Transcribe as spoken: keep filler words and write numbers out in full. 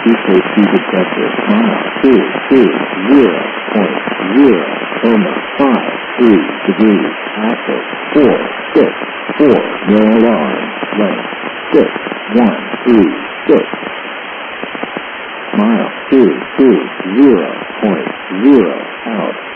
Equal to detector. Mile two two zero point zero Coma five three degrees. Alpha four six four. No alarm. Length six one three six. Mile two two zero point zero out.